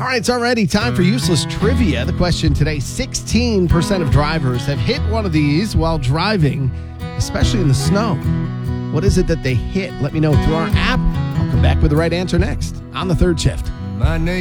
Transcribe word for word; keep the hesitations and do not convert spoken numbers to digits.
right, it's already time for useless trivia. The question today, sixteen percent of drivers have hit one of these while driving, especially in the snow. What is it that they hit? Let me know through our app. I'll come back with the right answer next on The Third Shift. My name